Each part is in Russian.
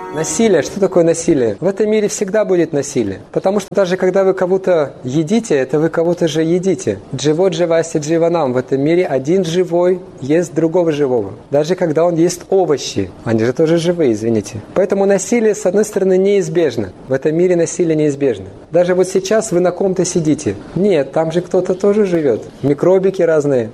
Насилие. Что такое насилие? В этом мире всегда будет насилие. Потому что даже когда вы кого-то едите, это вы кого-то же едите. Дживот живаси дживанам. В этом мире один живой ест другого живого. Даже когда он ест овощи. Они же тоже живые, извините. Поэтому насилие, с одной стороны, неизбежно. В этом мире насилие неизбежно. Даже вот сейчас вы на ком-то сидите. Нет, там же кто-то тоже живет. Микробики разные.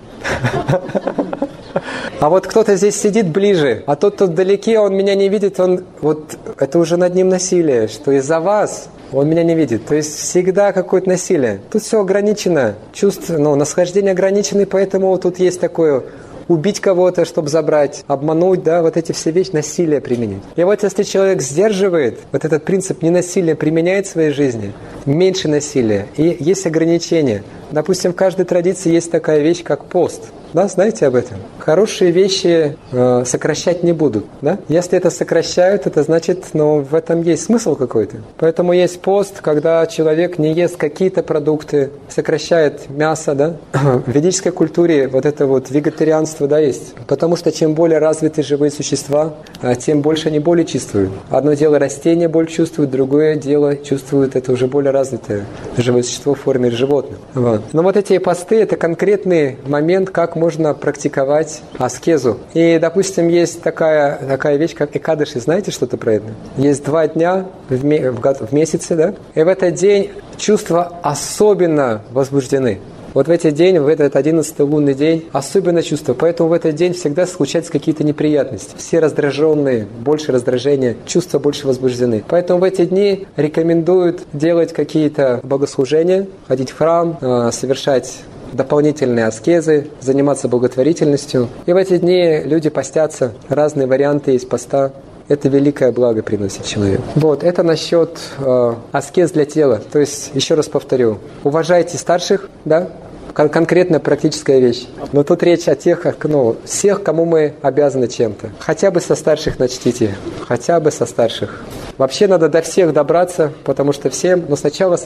А вот кто-то здесь сидит ближе, а тот, кто вдалеке, он меня не видит, это уже над ним насилие, что из-за вас он меня не видит. То есть всегда какое-то насилие. Тут все ограничено, насхождение ограничено, поэтому тут есть такое убить кого-то, чтобы забрать, обмануть, вот эти все вещи, насилие применить. И вот если человек сдерживает вот этот принцип ненасилия, применяет в своей жизни, меньше насилия, и есть ограничения. Допустим, в каждой традиции есть такая вещь, как пост. Да, знаете об этом? Хорошие вещи сокращать не будут. Да? Если это сокращают, это значит, в этом есть смысл какой-то. Поэтому есть пост, когда человек не ест какие-то продукты, сокращает мясо. Да? В ведической культуре вот это вегетарианство есть. Потому что чем более развиты живые существа, тем больше они боли чувствуют. Одно дело растения боль чувствуют, другое дело чувствует это уже более развитое живое существо в форме животного. Но вот эти посты – это конкретный момент, как можно практиковать аскезу. И, допустим, есть такая вещь, как экадыши. Знаете что-то про это? Есть 2 дня в месяце, да? И в этот день чувства особенно возбуждены. Вот в этот день, в этот 11-й лунный день, особенно чувство. Поэтому в этот день всегда случаются какие-то неприятности. Все раздраженные, больше раздражения, чувства больше возбуждены. Поэтому в эти дни рекомендуют делать какие-то богослужения, ходить в храм, совершать дополнительные аскезы, заниматься благотворительностью. И в эти дни люди постятся. Разные варианты есть поста. Это великое благо приносит человеку. Это насчет аскез для тела. То есть, еще раз повторю, уважайте старших, да? Конкретная практическая вещь. Но тут речь о тех, всех, кому мы обязаны чем-то. Хотя бы со старших начните. Хотя бы со старших. Вообще надо до всех добраться, потому что всем, сначала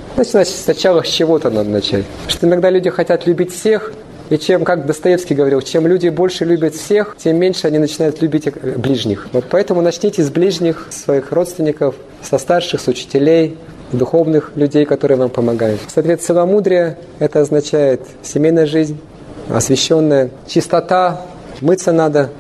с чего-то надо начать. Потому что иногда люди хотят любить всех, и как Достоевский говорил, чем люди больше любят всех, тем меньше они начинают любить ближних. Поэтому начните с ближних, своих родственников, со старших, с учителей, духовных людей, которые вам помогают. Соответственно, целомудрие – это означает семейная жизнь, освященная, чистота, мыться надо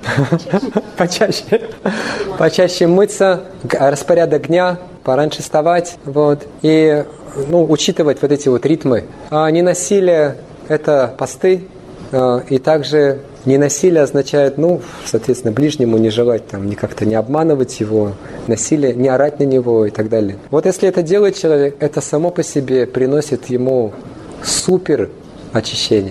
почаще мыться, распорядок дня, пораньше вставать, и учитывать эти ритмы. А ненасилие – это посты, и также ненасилие означает, соответственно, ближнему не желать как-то не обманывать его, насилие, не орать на него и так далее. Если это делает человек, это само по себе приносит ему супер очищение.